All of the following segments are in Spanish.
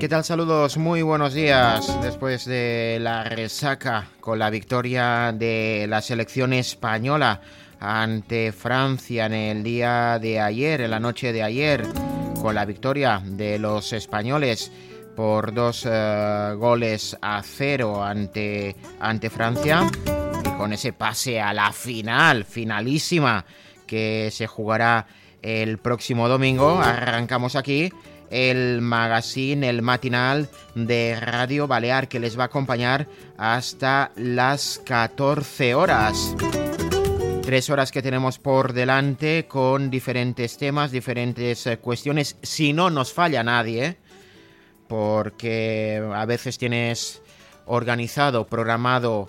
¿Qué tal? Saludos, muy buenos días. Después de la resaca con la victoria de la selección española ante Francia en el día de ayer, en la noche de ayer, con la victoria de los españoles por 2-0 ante Francia, y con ese pase a la finalísima, que se jugará el próximo domingo, arrancamos aquí el magazine, el matinal de Radio Balear, que les va a acompañar hasta las 14 horas. 3 horas que tenemos por delante con diferentes temas, diferentes cuestiones, si no nos falla nadie, porque a veces tienes organizado, programado,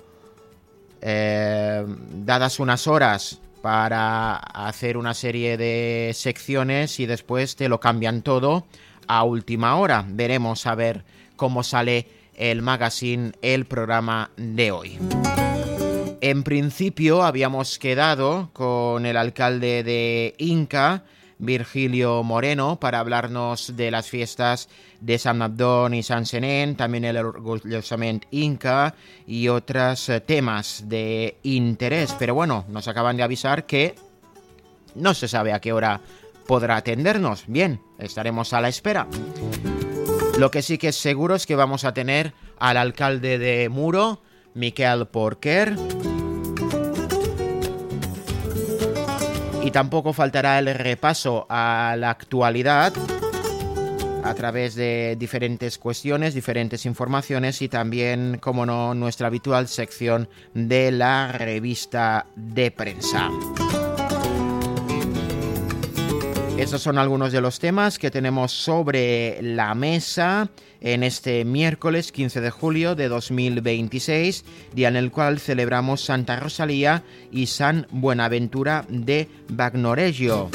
dadas unas horas para hacer una serie de secciones y después te lo cambian todo a última hora. Veremos a ver cómo sale el magazine, el programa de hoy. En principio habíamos quedado con el alcalde de Inca, Virgilio Moreno, para hablarnos de las fiestas de Sant Abdón y Sant Senén, también el orgullosament Inca y otros temas de interés. Pero bueno, nos acaban de avisar que no se sabe a qué hora podrá atendernos. Bien, estaremos a la espera. Lo que sí que es seguro es que vamos a tener al alcalde de Muro, Miquel Porquer, y tampoco faltará el repaso a la actualidad a través de diferentes cuestiones, diferentes informaciones y también, como no, nuestra habitual sección de la revista de prensa. Estos son algunos de los temas que tenemos sobre la mesa en este miércoles 15 de julio de 2026, día en el cual celebramos Santa Rosalía y San Buenaventura de Bagnoregio.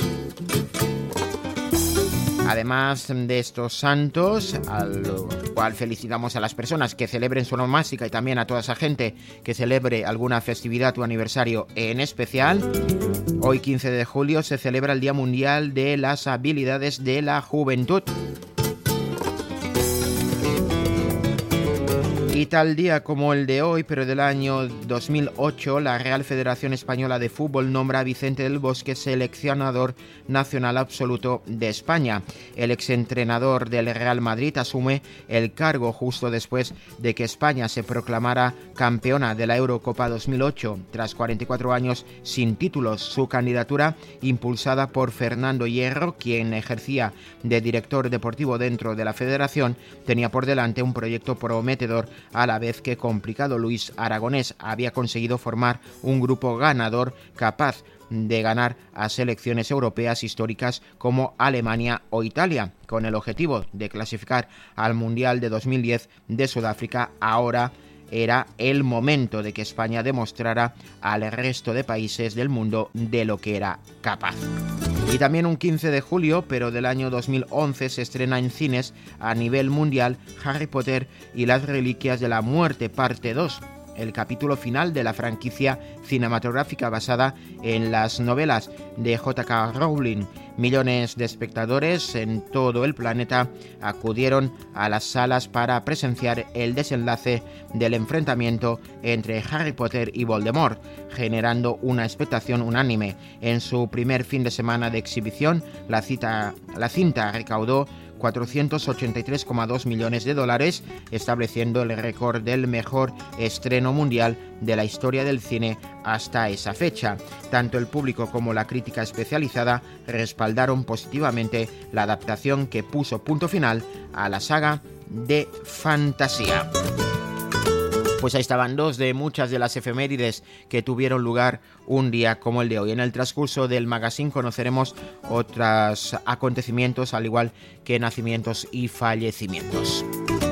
Además de estos santos, al cual felicitamos a las personas que celebren su onomástica y también a toda esa gente que celebre alguna festividad o aniversario en especial, hoy 15 de julio se celebra el Día Mundial de las Habilidades de la Juventud. Y tal día como el de hoy, pero del año 2008, la Real Federación Española de Fútbol nombra a Vicente del Bosque seleccionador nacional absoluto de España. El exentrenador del Real Madrid asume el cargo justo después de que España se proclamara campeona de la Eurocopa 2008. Tras 44 años sin títulos, su candidatura, impulsada por Fernando Hierro, quien ejercía de director deportivo dentro de la federación, tenía por delante un proyecto prometedor, a la vez que complicado. Luis Aragonés había conseguido formar un grupo ganador capaz de ganar a selecciones europeas históricas como Alemania o Italia, con el objetivo de clasificar al Mundial de 2010 de Sudáfrica. Ahora era el momento de que España demostrara al resto de países del mundo de lo que era capaz. Y también un 15 de julio, pero del año 2011, se estrena en cines a nivel mundial Harry Potter y las Reliquias de la Muerte, parte 2, el capítulo final de la franquicia cinematográfica basada en las novelas de J.K. Rowling. Millones de espectadores en todo el planeta acudieron a las salas para presenciar el desenlace del enfrentamiento entre Harry Potter y Voldemort, generando una expectación unánime. En su primer fin de semana de exhibición, la cinta recaudó 483,2 millones de dólares, estableciendo el récord del mejor estreno mundial de la historia del cine hasta esa fecha. Tanto el público como la crítica especializada respaldaron positivamente la adaptación, que puso punto final a la saga de fantasía. Pues ahí estaban dos de muchas de las efemérides que tuvieron lugar un día como el de hoy. En el transcurso del magazine conoceremos otros acontecimientos, al igual que nacimientos y fallecimientos.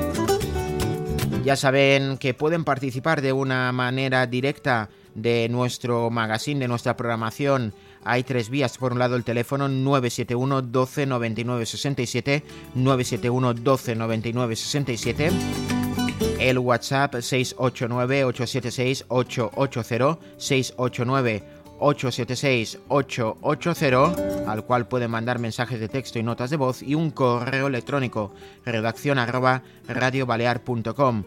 Ya saben que pueden participar de una manera directa de nuestro magazine, de nuestra programación. Hay 3 vías. Por un lado, el teléfono 971 12 99 67, 971 12 99 67. El WhatsApp 689 876 880, 689 876-880, al cual pueden mandar mensajes de texto y notas de voz, y un correo electrónico, redaccion@radiobalear.com,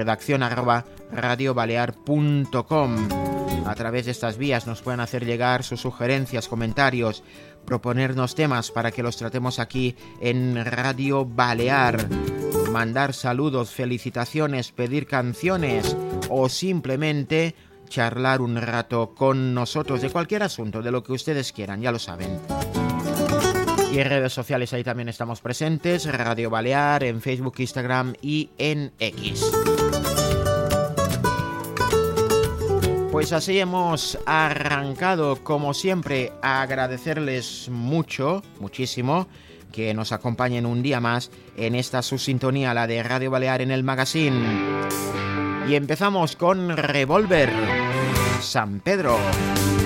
redaccion@radiobalear.com. A través de estas vías nos pueden hacer llegar sus sugerencias, comentarios, proponernos temas para que los tratemos aquí en Radio Balear, mandar saludos, felicitaciones, pedir canciones o simplemente charlar un rato con nosotros de cualquier asunto, de lo que ustedes quieran, ya lo saben. Y en redes sociales ahí también estamos presentes, Radio Balear, en Facebook, Instagram y en X. Pues así hemos arrancado, como siempre, a agradecerles muchísimo, que nos acompañen un día más en esta su sintonía, la de Radio Balear en el Magazine. Y empezamos con Revolver, San Pedro.